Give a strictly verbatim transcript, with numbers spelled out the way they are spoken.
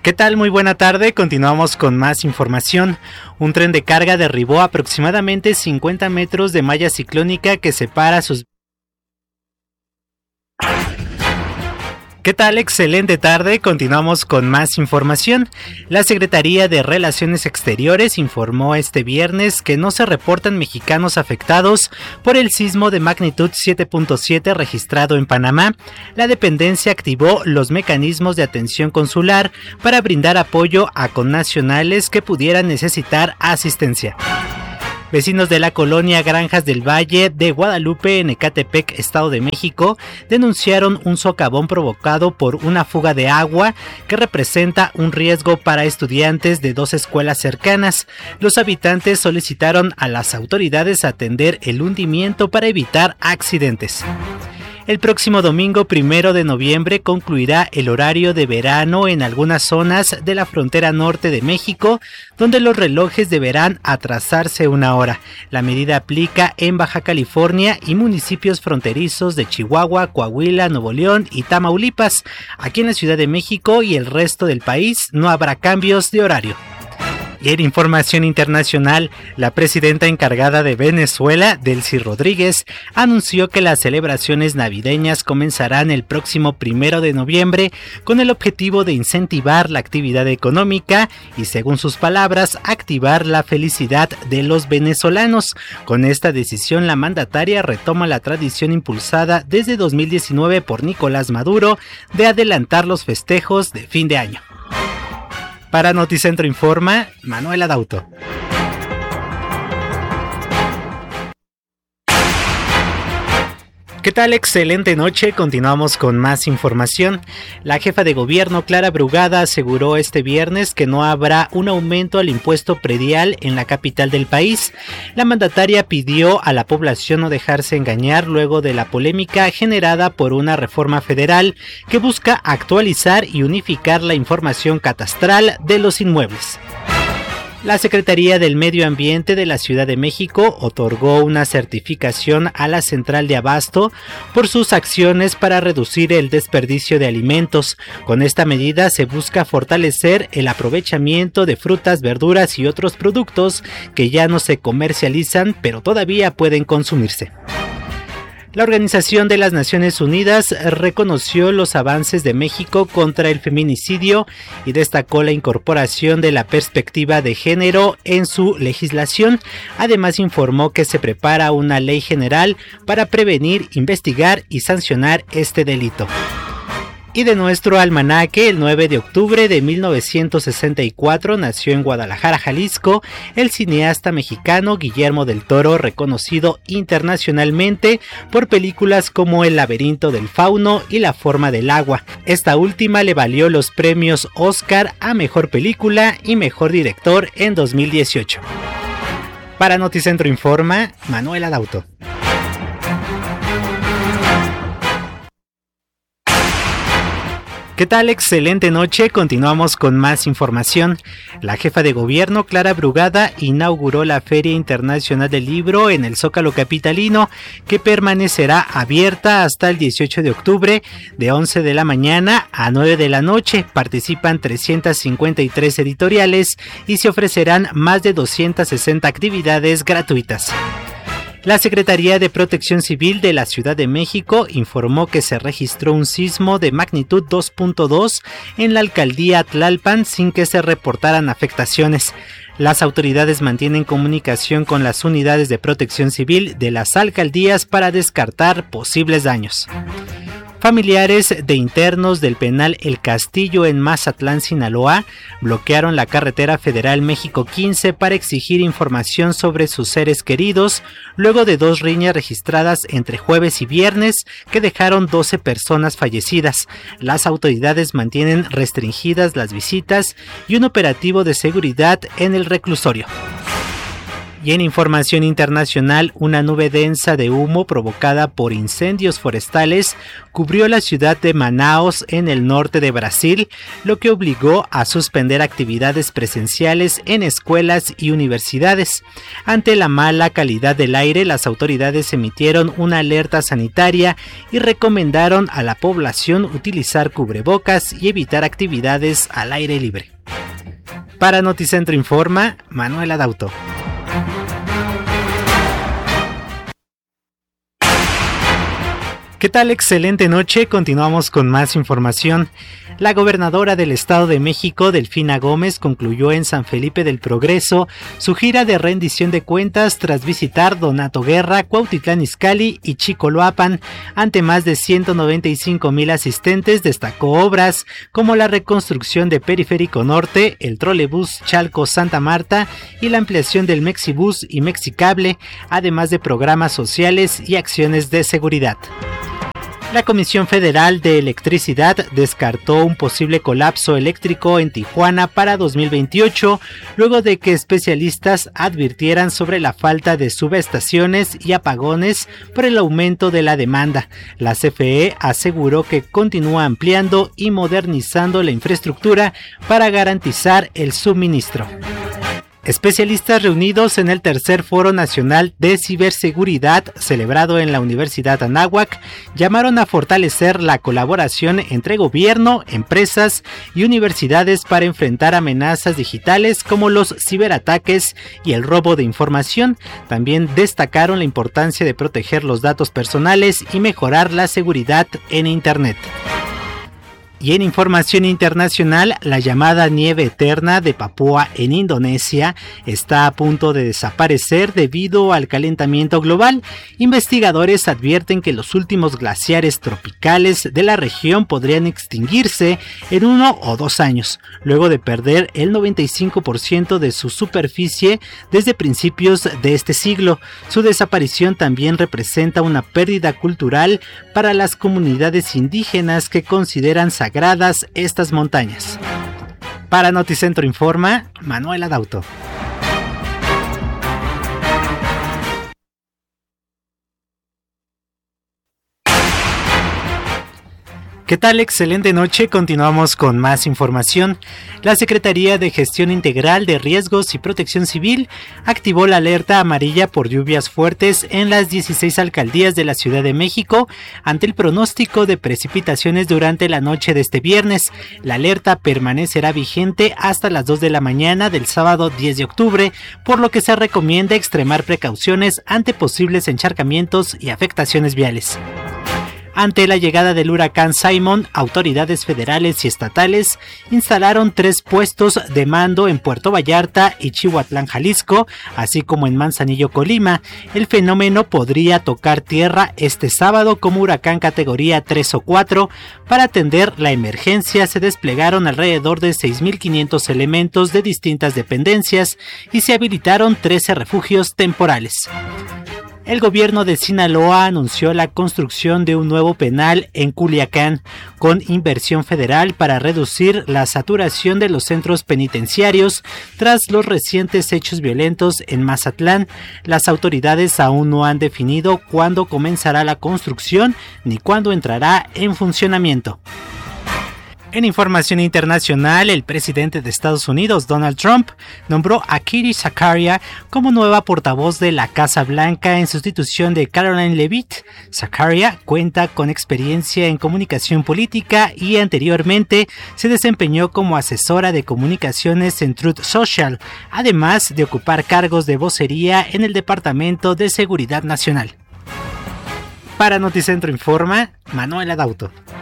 ¿Qué tal? Muy buena tarde, continuamos con más información. Un tren de carga derribó aproximadamente cincuenta metros de malla ciclónica que separa sus... ¿Qué tal? Excelente tarde, continuamos con más información. La Secretaría de Relaciones Exteriores informó este viernes que no se reportan mexicanos afectados por el sismo de magnitud siete punto siete registrado en Panamá. La dependencia activó los mecanismos de atención consular para brindar apoyo a connacionales que pudieran necesitar asistencia. Vecinos de la colonia Granjas del Valle de Guadalupe en Ecatepec, Estado de México, denunciaron un socavón provocado por una fuga de agua que representa un riesgo para estudiantes de dos escuelas cercanas. Los habitantes solicitaron a las autoridades atender el hundimiento para evitar accidentes. El próximo domingo primero de noviembre concluirá el horario de verano en algunas zonas de la frontera norte de México, donde los relojes deberán atrasarse una hora. La medida aplica en Baja California y municipios fronterizos de Chihuahua, Coahuila, Nuevo León y Tamaulipas. Aquí en la Ciudad de México y el resto del país no habrá cambios de horario. Y en información internacional, la presidenta encargada de Venezuela, Delcy Rodríguez, anunció que las celebraciones navideñas comenzarán el próximo primero de noviembre con el objetivo de incentivar la actividad económica y, según sus palabras, activar la felicidad de los venezolanos. Con esta decisión, la mandataria retoma la tradición impulsada desde dos mil diecinueve por Nicolás Maduro de adelantar los festejos de fin de año. Para Noticentro Informa, Manuel Adauto. ¿Qué tal? Excelente noche, continuamos con más información. La jefa de gobierno, Clara Brugada, aseguró este viernes que no habrá un aumento al impuesto predial en la capital del país. La mandataria pidió a la población no dejarse engañar luego de la polémica generada por una reforma federal que busca actualizar y unificar la información catastral de los inmuebles. La Secretaría del Medio Ambiente de la Ciudad de México otorgó una certificación a la Central de Abasto por sus acciones para reducir el desperdicio de alimentos. Con esta medida se busca fortalecer el aprovechamiento de frutas, verduras y otros productos que ya no se comercializan, pero todavía pueden consumirse. La Organización de las Naciones Unidas reconoció los avances de México contra el feminicidio y destacó la incorporación de la perspectiva de género en su legislación. Además, informó que se prepara una ley general para prevenir, investigar y sancionar este delito. Y de nuestro almanaque, el nueve de octubre de mil novecientos sesenta y cuatro nació en Guadalajara, Jalisco, el cineasta mexicano Guillermo del Toro, reconocido internacionalmente por películas como El laberinto del fauno y La forma del agua. Esta última le valió los premios Oscar a Mejor Película y Mejor Director en dos mil dieciocho. Para Noticentro Informa, Manuel Adauto. ¿Qué tal? Excelente noche, continuamos con más información. La jefa de gobierno, Clara Brugada, inauguró la Feria Internacional del Libro en el Zócalo capitalino, que permanecerá abierta hasta el dieciocho de octubre, de once de la mañana a nueve de la noche. Participan trescientas cincuenta y tres editoriales y se ofrecerán más de doscientas sesenta actividades gratuitas. La Secretaría de Protección Civil de la Ciudad de México informó que se registró un sismo de magnitud dos punto dos en la alcaldía Tlalpan sin que se reportaran afectaciones. Las autoridades mantienen comunicación con las unidades de protección civil de las alcaldías para descartar posibles daños. Familiares de internos del penal El Castillo en Mazatlán, Sinaloa, bloquearon la carretera federal México quince para exigir información sobre sus seres queridos, luego de dos riñas registradas entre jueves y viernes que dejaron doce personas fallecidas. Las autoridades mantienen restringidas las visitas y un operativo de seguridad en el reclusorio. Y en información internacional, una nube densa de humo provocada por incendios forestales cubrió la ciudad de Manaus en el norte de Brasil, lo que obligó a suspender actividades presenciales en escuelas y universidades. Ante la mala calidad del aire, las autoridades emitieron una alerta sanitaria y recomendaron a la población utilizar cubrebocas y evitar actividades al aire libre. Para Noticentro Informa, Manuel Adauto. ¿Qué tal? Excelente noche, continuamos con más información. La gobernadora del Estado de México, Delfina Gómez, concluyó en San Felipe del Progreso su gira de rendición de cuentas tras visitar Donato Guerra, Cuautitlán Izcalli y Chicoloapan. Ante más de ciento noventa y cinco mil asistentes, destacó obras como la reconstrucción de Periférico Norte, el trolebús Chalco-Santa Marta y la ampliación del Mexibús y Mexicable, además de programas sociales y acciones de seguridad. La Comisión Federal de Electricidad descartó un posible colapso eléctrico en Tijuana para dos mil veintiocho, luego de que especialistas advirtieran sobre la falta de subestaciones y apagones por el aumento de la demanda. La C F E aseguró que continúa ampliando y modernizando la infraestructura para garantizar el suministro. Especialistas reunidos en el tercer Foro Nacional de Ciberseguridad, celebrado en la Universidad Anáhuac, llamaron a fortalecer la colaboración entre gobierno, empresas y universidades para enfrentar amenazas digitales como los ciberataques y el robo de información. También destacaron la importancia de proteger los datos personales y mejorar la seguridad en Internet. Y en información internacional, la llamada nieve eterna de Papúa en Indonesia está a punto de desaparecer debido al calentamiento global. Investigadores advierten que los últimos glaciares tropicales de la región podrían extinguirse en uno o dos años, luego de perder el noventa y cinco por ciento de su superficie desde principios de este siglo. Su desaparición también representa una pérdida cultural para las comunidades indígenas que consideran sagradas estas montañas. Para Noticentro Informa, Manuel Adauto. ¿Qué tal? Excelente noche, continuamos con más información. La Secretaría de Gestión Integral de Riesgos y Protección Civil activó la alerta amarilla por lluvias fuertes en las dieciséis alcaldías de la Ciudad de México ante el pronóstico de precipitaciones durante la noche de este viernes. La alerta permanecerá vigente hasta las dos de la mañana del sábado diez de octubre, por lo que se recomienda extremar precauciones ante posibles encharcamientos y afectaciones viales. Ante la llegada del huracán Simon, autoridades federales y estatales instalaron tres puestos de mando en Puerto Vallarta y Chihuatlán, Jalisco, así como en Manzanillo, Colima. El fenómeno podría tocar tierra este sábado como huracán categoría tres o cuatro. Para atender la emergencia se desplegaron alrededor de seis mil quinientos elementos de distintas dependencias y se habilitaron trece refugios temporales. El gobierno de Sinaloa anunció la construcción de un nuevo penal en Culiacán, con inversión federal para reducir la saturación de los centros penitenciarios tras los recientes hechos violentos en Mazatlán. Las autoridades aún no han definido cuándo comenzará la construcción ni cuándo entrará en funcionamiento. En información internacional, el presidente de Estados Unidos, Donald Trump, nombró a Katie Zakaria como nueva portavoz de la Casa Blanca en sustitución de Caroline Leavitt. Zakaria cuenta con experiencia en comunicación política y anteriormente se desempeñó como asesora de comunicaciones en Truth Social, además de ocupar cargos de vocería en el Departamento de Seguridad Nacional. Para Noticentro Informa, Manuel Adauto.